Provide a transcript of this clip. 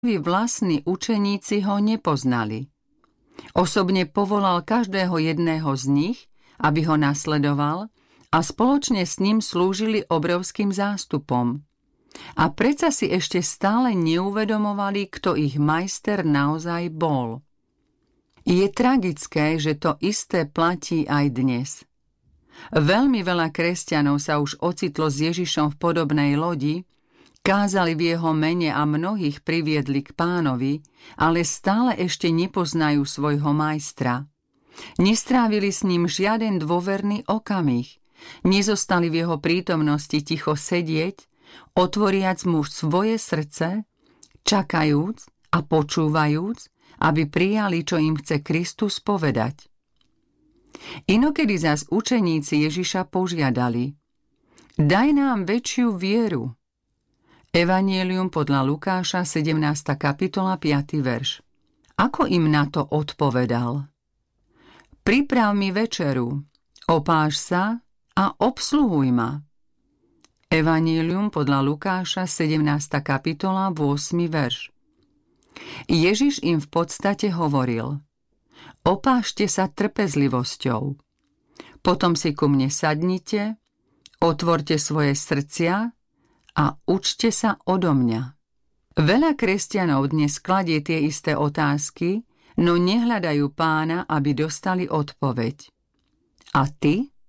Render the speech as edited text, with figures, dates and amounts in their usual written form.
vlastní učeníci ho nepoznali. Osobne povolal každého jedného z nich, aby ho nasledoval a spoločne s ním slúžili obrovským zástupom. A predsa si ešte stále neuvedomovali, kto ich majster naozaj bol. Je tragické, že to isté platí aj dnes. Veľmi veľa kresťanov sa už ocitlo s Ježišom v podobnej lodi, kázali v jeho mene a mnohých priviedli k Pánovi, ale stále ešte nepoznajú svojho majstra. Nestrávili s ním žiaden dôverný okamih, nezostali v jeho prítomnosti ticho sedieť, otvoriac mu svoje srdce, čakajúc a počúvajúc, aby prijali, čo im chce Kristus povedať. Inokedy zas učeníci Ježiša požiadali: daj nám väčšiu vieru. Evanjelium podľa Lukáša, 17. kapitola, 5. verš. Ako im na to odpovedal? Priprav mi večeru, opáš sa a obsluhuj ma. Evanjelium podľa Lukáša, 17. kapitola, 8. verš. Ježiš im v podstate hovoril: opášte sa trpezlivosťou. Potom si ku mne sadnite, otvorte svoje srdcia a učte sa odo mňa. Veľa kresťanov dnes kladie tie isté otázky, no nehľadajú Pána, aby dostali odpoveď. A ty?